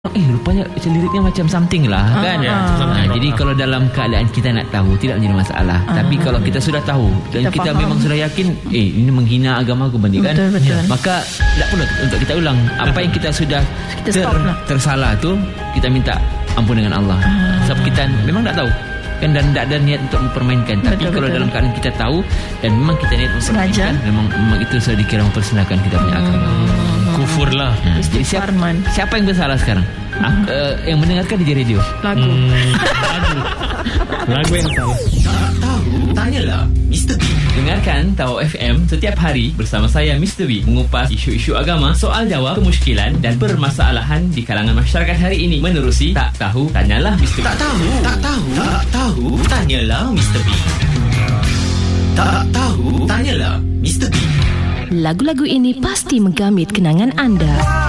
Rupanya liriknya macam something lah kan. Jadi kalau dalam keadaan kita nak tahu, tidak menjadi masalah. Tapi kalau kita sudah tahu dan kita memang sudah yakin ini menghina agama aku kan, maka tidak perlu untuk kita ulang. Apa yang kita sudah tersalah tu, kita minta ampun dengan Allah. Sebab kita memang tak tahu kan, dan tak ada niat untuk mempermainkan. Tapi kalau dalam keadaan kita tahu dan memang kita niat mempermainkan, memang itu sudah dikira mempersembahkan kita punya agama. Kufur lah. Jadi siapa yang bersalah sekarang? Yang mendengarkan di radio. Lagu yang salah. Tak tahu, tanyalah Mr. B. Dengarkan Tahu FM setiap hari bersama saya Mr. B, mengupas isu-isu agama, soal jawab, kemusykilan dan permasalahan di kalangan masyarakat hari ini menerusi Tak Tahu Tanyalah Mr. B. Tak tahu, tanyalah Mr. B. Tak tahu, tanyalah Mr. B. Lagu-lagu ini pasti menggamit kenangan anda.